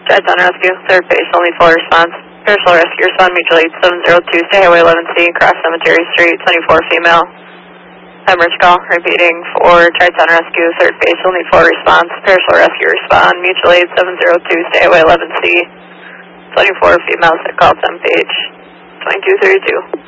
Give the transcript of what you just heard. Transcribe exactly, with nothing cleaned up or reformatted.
Tri-Town Rescue, third base, only full response. Parasol Rescue, respond mutual aid seven zero two, stay highway eleven C, cross Cemetery Street, twenty-four female. Hemorrhage call, repeating for Tri-Town Rescue, third base, only full response. Parasol Rescue, respond mutual aid seven zero two, stay highway eleven C, twenty-four females that called them page twenty-two thirty-two.